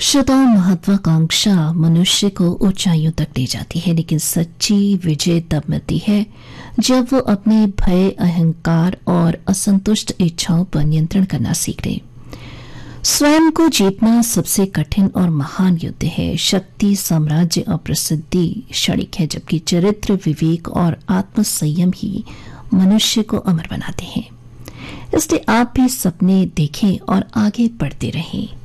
श्रोताओं, महत्वाकांक्षा मनुष्य को ऊंचाइयों तक ले जाती है, लेकिन सच्ची विजय तब मिलती है जब वो अपने भय, अहंकार और असंतुष्ट इच्छाओं पर नियंत्रण करना सीख ले। स्वयं को जीतना सबसे कठिन और महान युद्ध है। शक्ति, साम्राज्य और प्रसिद्धि क्षणिक है, जबकि चरित्र, विवेक और आत्मसंयम ही मनुष्य को अमर बनाते हैं। इसलिए आप भी सपने देखें और आगे बढ़ते रहें।